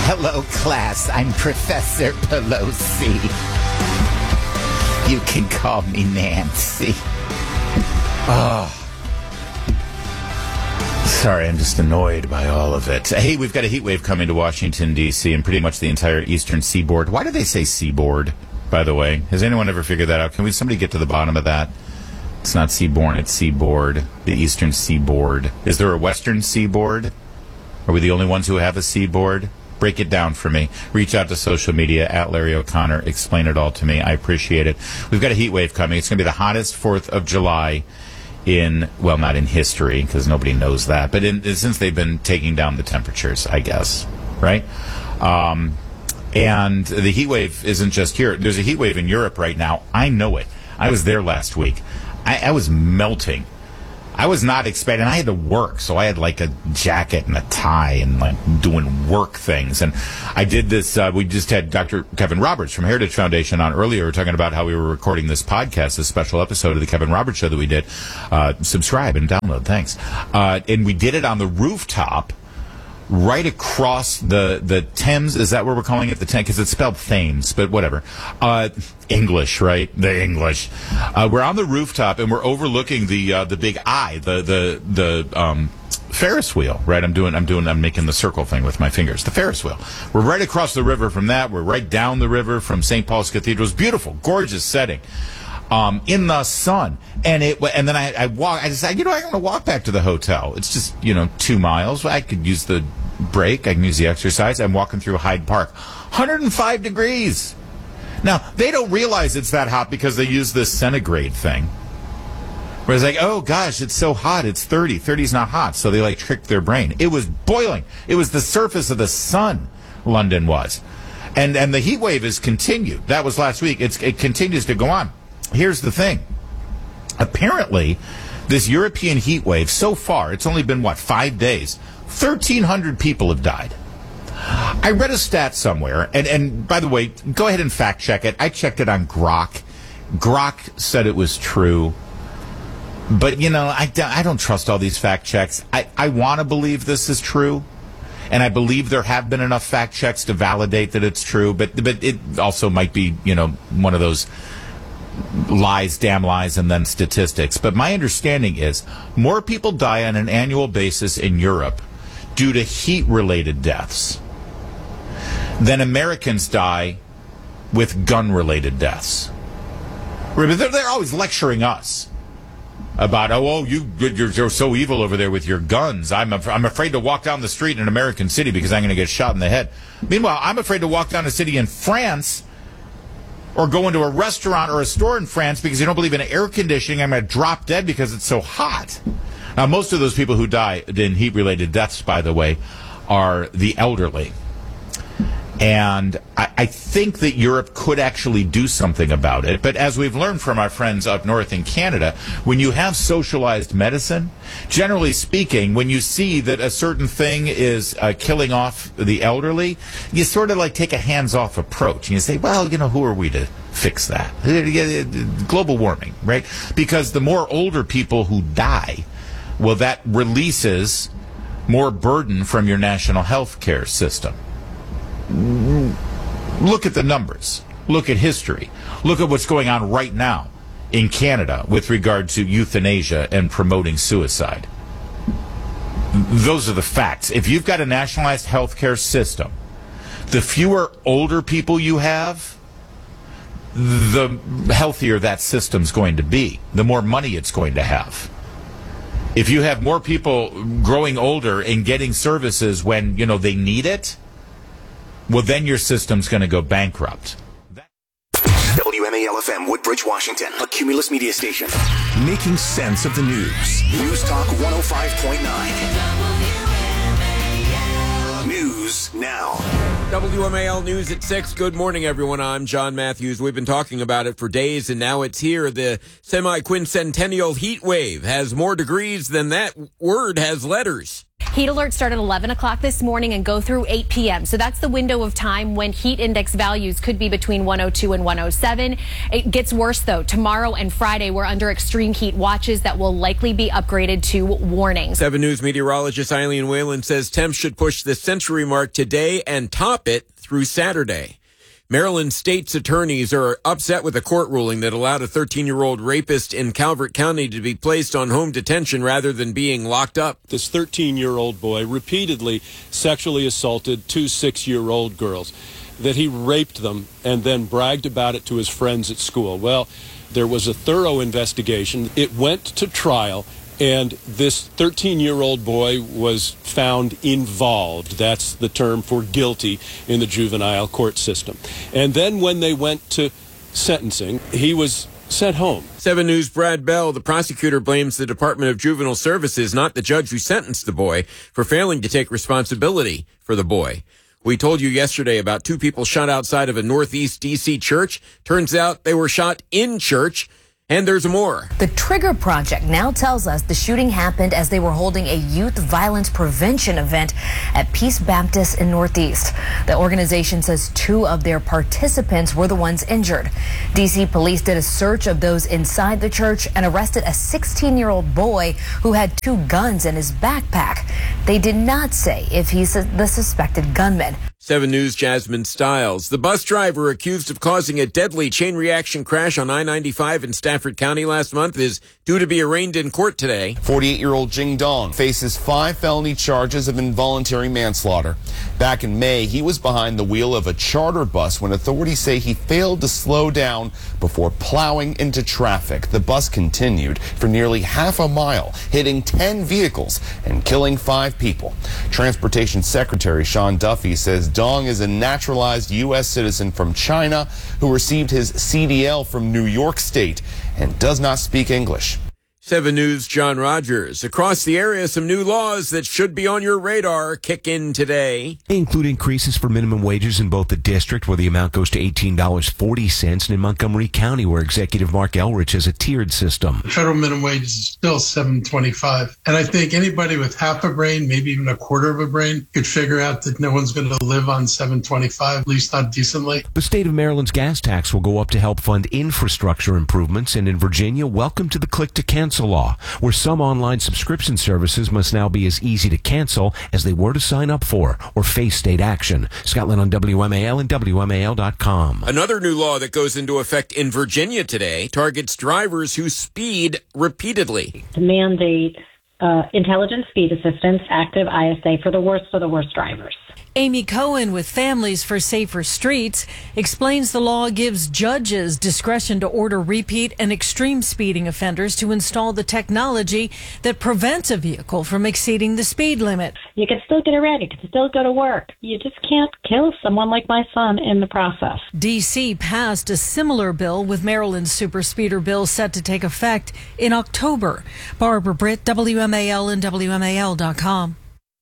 Hello, class. I'm Professor Pelosi. You can call me Nancy. Oh. Sorry, I'm just annoyed by all of it. Hey, we've got a heat wave coming to Washington, D.C., and pretty much the entire eastern seaboard. Why do they say seaboard, by the way? Has anyone ever figured that out? Can somebody get to the bottom of that? It's not seaborne, it's seaboard. The eastern seaboard. Is there a western seaboard? Are we the only ones who have a seaboard? Break it down for me. Reach out to social media, at Larry O'Connor. Explain it all to me. I appreciate it. We've got a heat wave coming. It's going to be the hottest 4th of July not in history, because nobody knows that, but since they've been taking down the temperatures, I guess, right? And the heat wave isn't just here. There's a heat wave in Europe right now. I know it. I was there last week. I was melting. I was not expecting. I had to work, so I had like a jacket and a tie and like doing work things. And I did this. We just had Dr. Kevin Roberts from Heritage Foundation on earlier, talking about how we were recording this podcast, this special episode of the Kevin Roberts Show that we did. Subscribe and download. Thanks. And we did it on the rooftop, right across the Thames. Is that what we're calling it? The Thames, because it's spelled Thames, but whatever. English, right? The English. We're on the rooftop and we're overlooking the big eye, the Ferris wheel, right? I'm making the circle thing with my fingers. The Ferris wheel. We're right across the river from that. We're right down the river from St. Paul's Cathedral. It's beautiful, gorgeous setting. In the sun, and then I walk. I decided, I'm going to walk back to the hotel. It's just 2 miles. I could use the break. I can use the exercise. I'm walking through Hyde Park, 105 degrees. Now they don't realize it's that hot because they use this centigrade thing. Where it's like, oh gosh, it's so hot. It's 30. 30's not hot, so they trick their brain. It was boiling. It was the surface of the sun. London was, and the heat wave has continued. That was last week. It continues to go on. Here's the thing. Apparently, this European heat wave, so far, it's only been, 5 days? 1,300 people have died. I read a stat somewhere, and by the way, go ahead and fact check it. I checked it on Grok. Grok said it was true. But, I don't trust all these fact checks. I want to believe this is true. And I believe there have been enough fact checks to validate that it's true. But it also might be, one of those lies, damn lies, and then statistics. But my understanding is more people die on an annual basis in Europe due to heat-related deaths than Americans die with gun-related deaths. They're always lecturing us about, you're so evil over there with your guns. I'm afraid to walk down the street in an American city because I'm going to get shot in the head. Meanwhile, I'm afraid to walk down a city in France or go into a restaurant or a store in France because you don't believe in air conditioning. I'm going to drop dead because it's so hot. Now, most of those people who die in heat-related deaths, by the way, are the elderly. And I think that Europe could actually do something about it. But as we've learned from our friends up north in Canada, when you have socialized medicine, generally speaking, when you see that a certain thing is killing off the elderly, you sort of take a hands-off approach. And you say, well, who are we to fix that? Global warming, right? Because the more older people who die, well, that releases more burden from your national health care system. Look at the numbers. Look at history. Look at what's going on right now in Canada with regard to euthanasia and promoting suicide. Those are the facts. If you've got a nationalized healthcare system, the fewer older people you have, the healthier that system's going to be, the more money it's going to have. If you have more people growing older and getting services when, they need it, well, then your system's going to go bankrupt. WMAL-FM, Woodbridge, Washington, a Cumulus media station. Making sense of the news. News Talk 105.9. News now. WMAL News at 6. Good morning, everyone. I'm John Matthews. We've been talking about it for days, and now it's here. The semi-quincentennial heat wave has more degrees than that word has letters. Heat alerts start at 11 o'clock this morning and go through 8 p.m. So that's the window of time when heat index values could be between 102 and 107. It gets worse, though. Tomorrow and Friday, we're under extreme heat watches that will likely be upgraded to warnings. 7 News meteorologist Eileen Whalen says temps should push the century mark today and top it through Saturday. Maryland state's attorneys are upset with a court ruling that allowed a 13-year-old rapist in Calvert County to be placed on home detention rather than being locked up. This 13-year-old boy repeatedly sexually assaulted 2 6-year-old girls, that he raped them and then bragged about it to his friends at school. Well, there was a thorough investigation. It went to trial, and this 13-year-old boy was found involved. That's the term for guilty in the juvenile court system. And then when they went to sentencing, he was sent home. 7 News' Brad Bell, the prosecutor, blames the Department of Juvenile Services, not the judge who sentenced the boy, for failing to take responsibility for the boy. We told you yesterday about 2 people shot outside of a Northeast D.C. church. Turns out they were shot in church. And there's more. The Trigger Project now tells us the shooting happened as they were holding a youth violence prevention event at Peace Baptist in Northeast. The organization says 2 of their participants were the ones injured. D.C. police did a search of those inside the church and arrested a 16-year-old boy who had 2 guns in his backpack. They did not say if he's the suspected gunman. 7 News' Jasmine Stiles. The bus driver accused of causing a deadly chain reaction crash on I-95 in Stafford County last month is due to be arraigned in court today. 48-year-old Jing Dong faces 5 felony charges of involuntary manslaughter. Back in May, he was behind the wheel of a charter bus when authorities say he failed to slow down before plowing into traffic. The bus continued for nearly half a mile, hitting 10 vehicles and killing 5 people. Transportation Secretary Sean Duffy says Dong is a naturalized U.S. citizen from China who received his CDL from New York State and does not speak English. 7 News' John Rogers. Across the area, some new laws that should be on your radar kick in today. They include increases for minimum wages in both the district, where the amount goes to $18.40, and in Montgomery County, where Executive Mark Elrich has a tiered system. The federal minimum wage is still $7.25. And I think anybody with half a brain, maybe even a quarter of a brain, could figure out that no one's going to live on $7.25, at least not decently. The state of Maryland's gas tax will go up to help fund infrastructure improvements. And in Virginia, welcome to the click-to-cancel law, where some online subscription services must now be as easy to cancel as they were to sign up for or face state action. Scotland on WMAL and WMAL.com. Another new law that goes into effect in Virginia today targets drivers who speed repeatedly. To mandate intelligent speed assistance, active ISA for the worst of the worst drivers. Amy Cohen with Families for Safer Streets explains the law gives judges discretion to order repeat and extreme speeding offenders to install the technology that prevents a vehicle from exceeding the speed limit. You can still get ready, you can still go to work. You just can't kill someone like my son in the process. D.C. passed a similar bill with Maryland's super speeder bill set to take effect in October. Barbara Britt, WMAL and WMAL.com.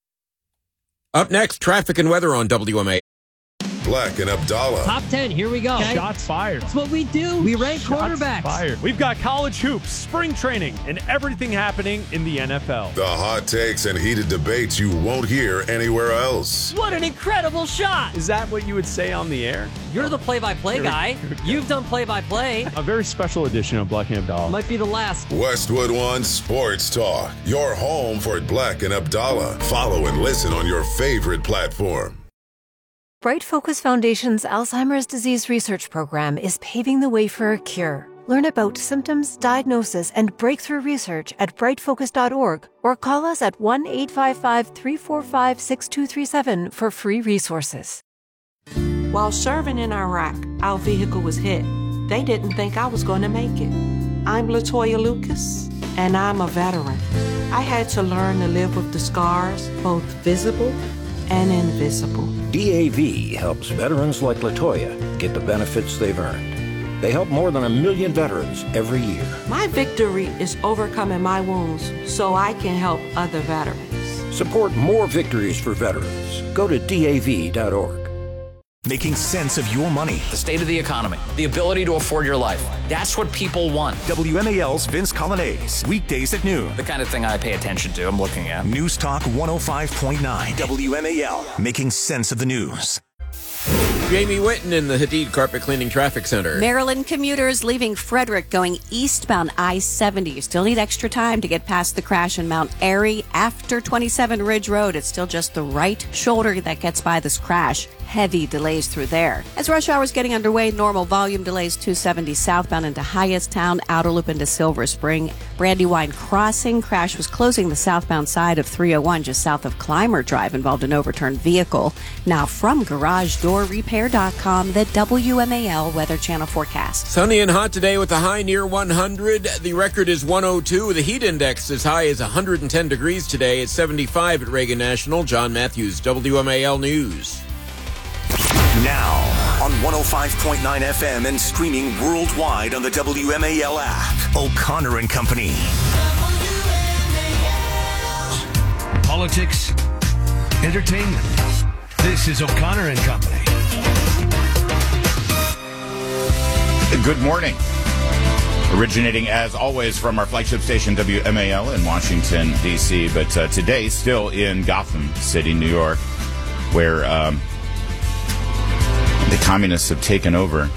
Up next, traffic and weather on WMA. Black and Abdallah. Top 10, here we go. Okay. Shots fired. That's what we do. We rank quarterbacks. Fired. We've got college hoops, spring training, and everything happening in the NFL. The hot takes and heated debates you won't hear anywhere else. What an incredible shot. Is that what you would say on the air? You're the play-by-play guy. You've done play-by-play. A very special edition of Black and Abdallah. Might be the last. Westwood One Sports Talk. Your home for Black and Abdallah. Follow and listen on your favorite platform. Bright Focus Foundation's Alzheimer's Disease Research Program is paving the way for a cure. Learn about symptoms, diagnosis, and breakthrough research at brightfocus.org or call us at 1-855-345-6237 for free resources. While serving in Iraq, our vehicle was hit. They didn't think I was going to make it. I'm Latoya Lucas, and I'm a veteran. I had to learn to live with the scars, both visible and invisible. DAV helps veterans like Latoya get the benefits they've earned. They help more than 1 million veterans every year. My victory is overcoming my wounds so I can help other veterans. Support more victories for veterans. Go to DAV.org. making sense of your money. The state of the economy, the ability to afford your life. That's what people want. WMAL's Vince Colonnese, weekdays at noon. The kind of thing I pay attention to, I'm looking at. News Talk 105.9. WMAL, making sense of the news. Jamie Whitten in the Hadid Carpet Cleaning Traffic Center. Maryland commuters leaving Frederick going eastbound I-70. You still need extra time to get past the crash in Mount Airy after 27 Ridge Road. It's still just the right shoulder that gets by this crash. Heavy delays through there. As rush hour is getting underway, normal volume delays 270 southbound into Hyattstown, outer loop into Silver Spring. Brandywine Crossing crash was closing the southbound side of 301 just south of Clymer Drive, involved an overturned vehicle. Now from GarageDoorRepair.com, the WMAL Weather Channel forecast. Sunny and hot today with a high near 100. The record is 102. The heat index as high as 110 degrees today. It's 75 at Reagan National. John Matthews, WMAL News. Now, on 105.9 FM and streaming worldwide on the WMAL app, O'Connor and Company. Politics, entertainment. This is O'Connor and Company. Good morning. Originating, as always, from our flagship station, WMAL in Washington, D.C., but today still in Gotham City, New York, where the communists have taken over.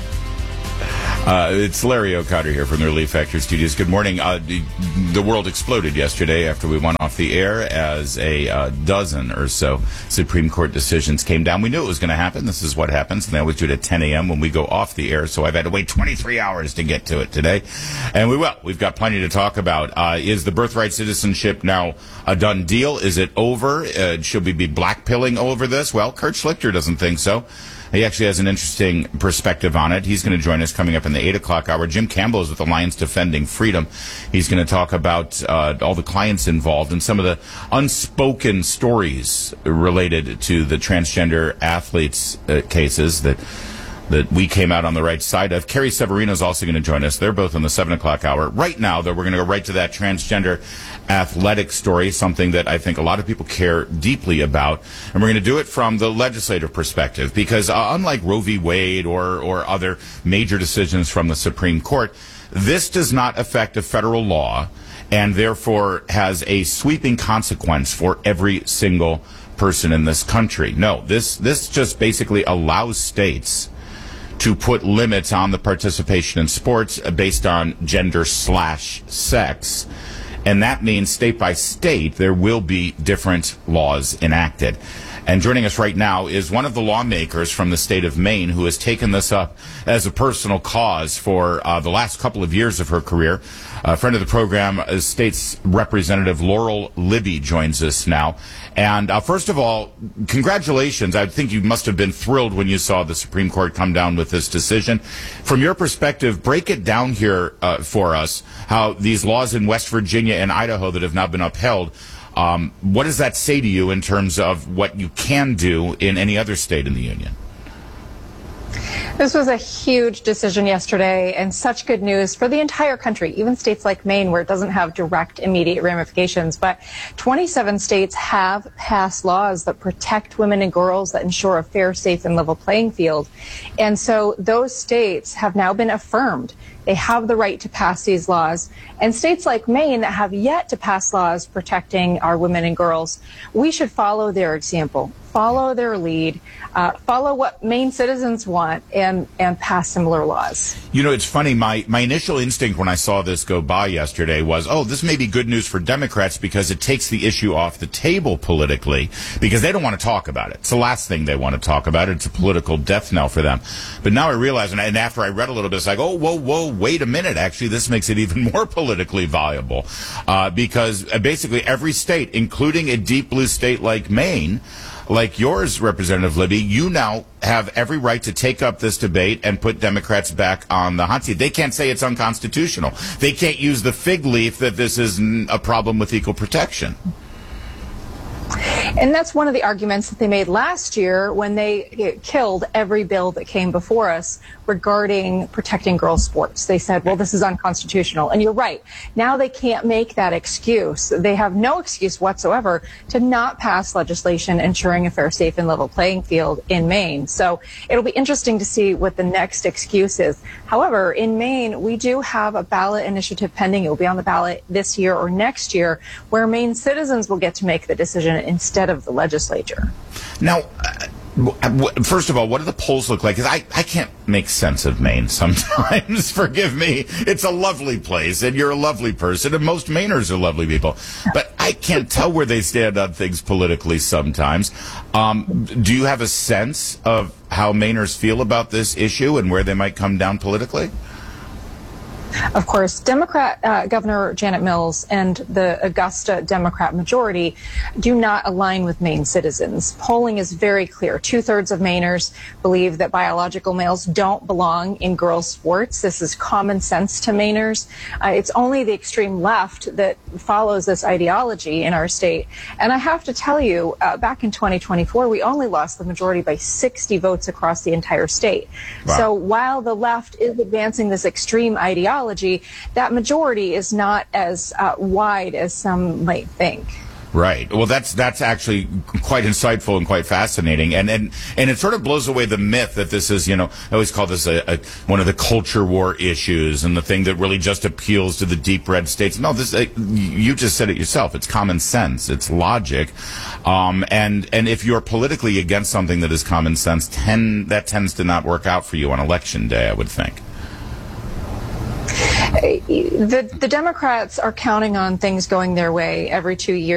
It's Larry O'Connor here from the Relief Factor Studios. Good morning. The world exploded yesterday after we went off the air as a dozen or so Supreme Court decisions came down. We knew it was going to happen. This is what happens. And they always do it at 10 a.m. when we go off the air. So I've had to wait 23 hours to get to it today. And we will. We've got plenty to talk about. Is the birthright citizenship now a done deal? Is it over? Should we be blackpilling over this? Well, Kurt Schlichter doesn't think so. He actually has an interesting perspective on it. He's going to join us coming up in the 8 o'clock hour. Jim Campbell is with Alliance Defending Freedom. He's going to talk about all the clients involved and some of the unspoken stories related to the transgender athletes cases that we came out on the right side of. Carrie Severino is also going to join us. They're both on the 7 o'clock hour. Right now, though, we're going to go right to that transgender athletic story, something that I think a lot of people care deeply about. And we're going to do it from the legislative perspective because unlike Roe v. Wade or other major decisions from the Supreme Court, this does not affect a federal law and therefore has a sweeping consequence for every single person in this country. No, this just basically allows states to put limits on the participation in sports based on gender/sex. And that means state by state, there will be different laws enacted. And joining us right now is one of the lawmakers from the state of Maine who has taken this up as a personal cause for the last couple of years of her career. A friend of the program, State's Representative Laurel Libby, joins us now. And first of all, congratulations. I think you must have been thrilled when you saw the Supreme Court come down with this decision. From your perspective, break it down here for us, how these laws in West Virginia and Idaho that have now been upheld, what does that say to you in terms of what you can do in any other state in the union? This was a huge decision yesterday and such good news for the entire country, even states like Maine where it doesn't have direct immediate ramifications. But 27 states have passed laws that protect women and girls, that ensure a fair, safe, and level playing field. And so those states have now been affirmed. They have the right to pass these laws. And states like Maine that have yet to pass laws protecting our women and girls, we should follow their example, follow their lead, follow what Maine citizens want, and pass similar laws. You know, it's funny. My initial instinct when I saw this go by yesterday was, oh, this may be good news for Democrats because it takes the issue off the table politically because they don't want to talk about it. It's the last thing they want to talk about. It's a political death knell for them. But now I realize, and after I read a little bit, it's like, oh, whoa, wait a minute. Actually, this makes it even more politically viable because basically every state, including a deep blue state like Maine, like yours, Representative Libby, you now have every right to take up this debate and put Democrats back on the hot seat. They can't say it's unconstitutional. They can't use the fig leaf that this is a problem with equal protection. And that's one of the arguments that they made last year when they killed every bill that came before us regarding protecting girls' sports. They said, well, this is unconstitutional. And you're right. Now they can't make that excuse. They have no excuse whatsoever to not pass legislation ensuring a fair, safe, and level playing field in Maine. So it'll be interesting to see what the next excuse is. However, in Maine, we do have a ballot initiative pending. It will be on the ballot this year or next year, where Maine citizens will get to make the decision instead of the legislature. Now, first of all, what do the polls look like? 'Cause I can't make sense of Maine sometimes. Forgive me. It's a lovely place, and you're a lovely person, and most Mainers are lovely people. But I can't tell where they stand on things politically sometimes. Do you have a sense of how Mainers feel about this issue and where they might come down politically? Of course, Democrat Governor Janet Mills and the Augusta Democrat majority do not align with Maine citizens. Polling is very clear. 2/3 of Mainers believe that biological males don't belong in girls' sports. This is common sense to Mainers. It's only the extreme left that follows this ideology in our state. And I have to tell you, back in 2024, we only lost the majority by 60 votes across the entire state. Wow. So while the left is advancing this extreme ideology, that majority is not as wide as some might think. Right. Well, that's actually quite insightful and quite fascinating, and it sort of blows away the myth that this is, I always call this one of the culture war issues and the thing that really just appeals to the deep red states. No, this you just said it yourself. It's common sense. It's logic, and if you're politically against something that is common sense, that tends to not work out for you on election day, I would think. The Democrats are counting on things going their way every 2 years.